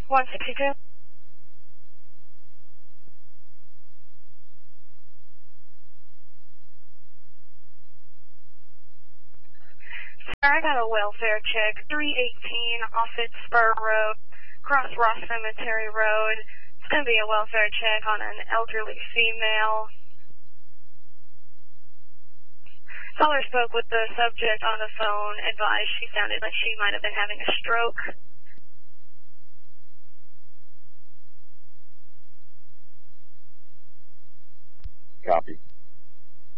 162. Sir, I got a welfare check, 318 Offutt Spur Road, across Ross Cemetery Road. It's going to be a welfare check on an elderly female. Caller spoke with the subject on the phone, advised she sounded like she might have been having a stroke. Copy.